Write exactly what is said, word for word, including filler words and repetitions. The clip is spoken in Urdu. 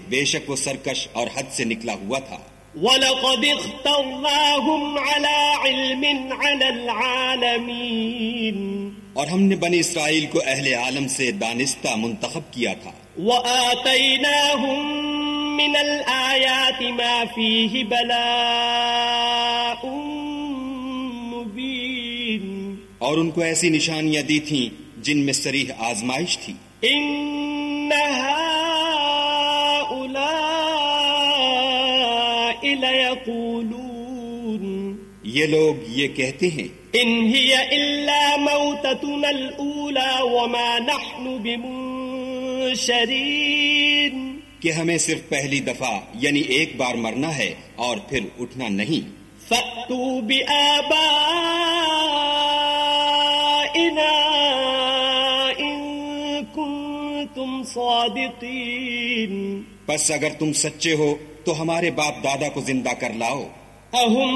بے شک وہ سرکش اور حد سے نکلا ہوا تھا. وَلَقَدِ اخْتَرْنَاهُمْ عَلَى عِلْمٍ عَلَى الْعَالَمِينَ اور ہم نے بنی اسرائیل کو اہل عالم سے دانستہ منتخب کیا تھا. وَآتَيْنَاهُمْ مِنَ الْآيَاتِ مَا فِيهِ بَلَاءٌ مُبِينٌ اور ان کو ایسی نشانیاں دی تھیں جن میں صریح آزمائش تھی. إِنَّ هَؤُلَاءِ لَيَقُولُونَ یہ لوگ یہ کہتے ہیں إِنْ هِيَ إِلَّا مَوْتَتُنَا الْأُولَى وَمَا نَحْنُ بِمُنشَرِينَ کہ ہمیں صرف پہلی دفعہ یعنی ایک بار مرنا ہے اور پھر اٹھنا نہیں. فَأْتُوا بِآبَائِنَا إِن كُنتُمْ صَادِقِينَ پس اگر تم سچے ہو تو ہمارے باپ دادا کو زندہ کر لاؤ. أَهُمْ